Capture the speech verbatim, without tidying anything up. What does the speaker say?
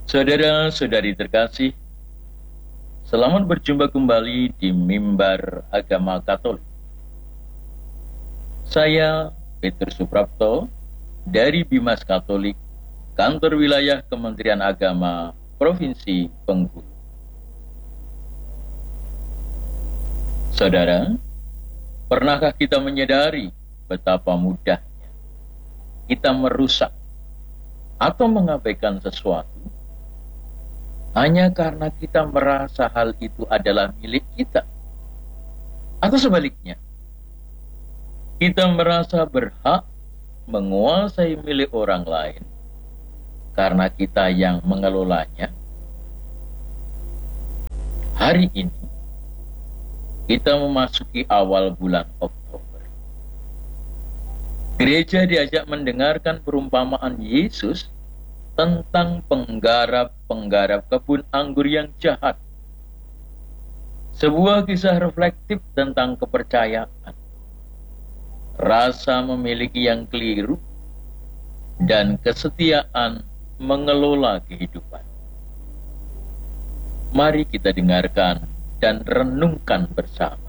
Saudara-saudari terkasih, selamat berjumpa kembali di Mimbar Agama Katolik. Saya Petrus Suprapto dari Bimas Katolik, Kantor Wilayah Kementerian Agama Provinsi Bengkulu. Saudara, pernahkah kita menyadari betapa mudahnya kita merusak atau mengabaikan sesuatu hanya karena kita merasa hal itu adalah milik kita? Atau sebaliknya, kita merasa berhak menguasai milik orang lain karena kita yang mengelolanya? Hari ini, kita memasuki awal bulan Oktober. Gereja diajak mendengarkan perumpamaan Yesus tentang penggarap-penggarap kebun anggur yang jahat. Sebuah kisah reflektif tentang kepercayaan, rasa memiliki yang keliru, dan kesetiaan mengelola kehidupan. Mari kita dengarkan dan renungkan bersama.